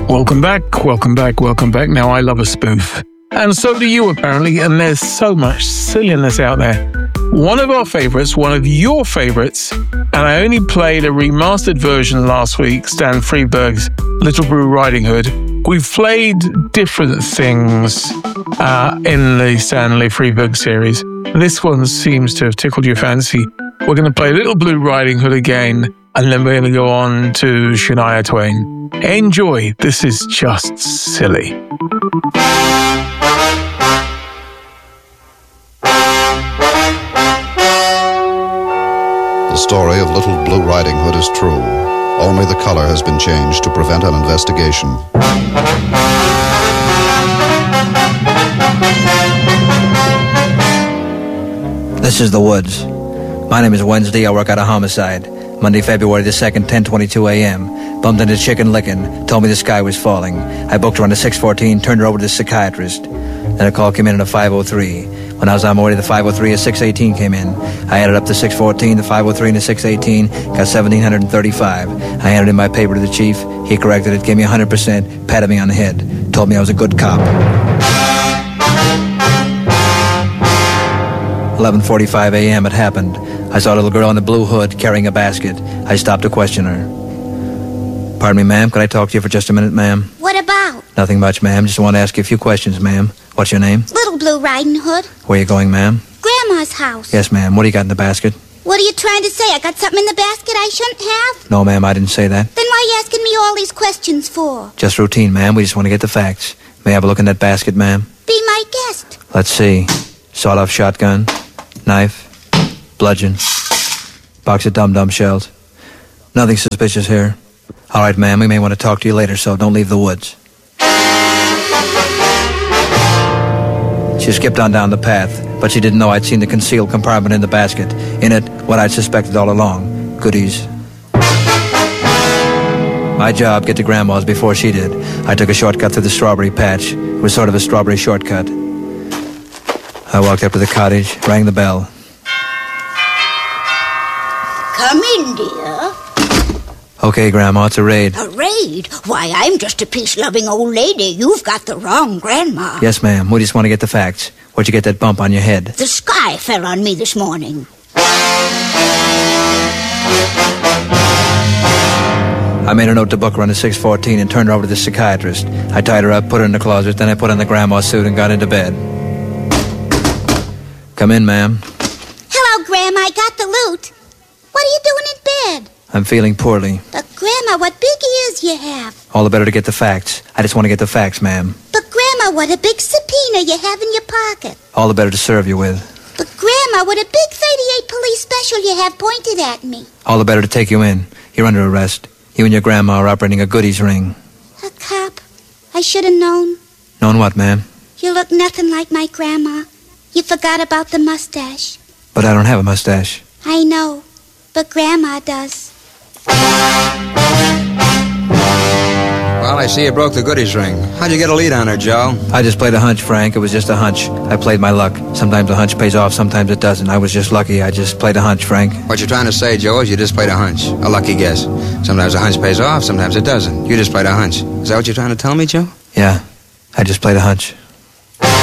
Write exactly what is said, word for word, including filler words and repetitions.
Welcome back, welcome back, welcome back. Now, I love a spoof. And so do you, apparently, and there's so much silliness out there. One of our favorites, one of your favorites, and I only played a remastered version last week, Stan Freberg's Little Blue Riding Hood. We've played different things uh, in the Stanley Freberg series. This one seems to have tickled your fancy. We're going to play Little Blue Riding Hood again, and then we're going to go on to Shania Twain. Enjoy. This is just silly. The story of Little Blue Riding Hood is true. Only the color has been changed to prevent an investigation. This is the Woods. My name is Wednesday. I work out a homicide. Monday, February the second, ten twenty-two a.m. Bumped into Chicken Licken. Told me the sky was falling. I booked her on the six fourteen, turned her over to the psychiatrist. Then a call came in at a five oh three. When I was on my way to the five oh three, a six eighteen came in. I added up the six fourteen, the five oh three, and the six eighteen, got one thousand seven hundred thirty-five. I handed in my paper to the chief. He corrected it, gave me one hundred percent, patted me on the head, told me I was a good cop. eleven forty-five a.m. it happened. I saw a little girl in a blue hood carrying a basket. I stopped to question her. Pardon me, ma'am, could I talk to you for just a minute, ma'am? What about? Nothing much, ma'am. Just want to ask you a few questions, ma'am. What's your name? Little Blue Riding Hood. Where are you going, ma'am? Grandma's house. Yes, ma'am. What do you got in the basket? What are you trying to say? I got something in the basket I shouldn't have? No, ma'am, I didn't say that. Then why are you asking me all these questions for? Just routine, ma'am. We just want to get the facts. May I have a look in that basket, ma'am? Be my guest. Let's see. Sawed-off shotgun, knife, bludgeon, box of dum-dum shells. Nothing suspicious here. All right, ma'am, we may want to talk to you later, so don't leave the woods. She skipped on down the path, but she didn't know I'd seen the concealed compartment in the basket. In it, what I'd suspected all along, goodies. My job, get to Grandma's before she did. I took a shortcut through the strawberry patch. It was sort of a strawberry shortcut. I walked up to the cottage, rang the bell. Come in, dear. Okay, Grandma, it's a raid. A raid? Why, I'm just a peace-loving old lady. You've got the wrong Grandma. Yes, ma'am. We just want to get the facts. Where'd you get that bump on your head? The sky fell on me this morning. I made a note to book her on the six fourteen and turned her over to the psychiatrist. I tied her up, put her in the closet, then I put on the grandma suit and got into bed. Come in, ma'am. Hello, Grandma. I got the loot. What are you doing in bed? I'm feeling poorly. But, Grandma, what big ears you have. All the better to get the facts. I just want to get the facts, ma'am. But, Grandma, what a big subpoena you have in your pocket. All the better to serve you with. But, Grandma, what a big thirty-eight police special you have pointed at me. All the better to take you in. You're under arrest. You and your grandma are operating a goodies ring. A cop? I should have known. Known what, ma'am? You look nothing like my grandma. You forgot about the mustache. But I don't have a mustache. I know, but Grandma does. Well, I see you broke the goodies ring. How'd you get a lead on her, Joe? I just played a hunch, Frank. It was just a hunch. I played my luck. Sometimes a hunch pays off, sometimes it doesn't. I was just lucky. I just played a hunch, Frank. What you're trying to say, Joe, is you just played a hunch. A lucky guess. Sometimes a hunch pays off, sometimes it doesn't. You just played a hunch. Is that what you're trying to tell me, Joe? Yeah, I just played a hunch.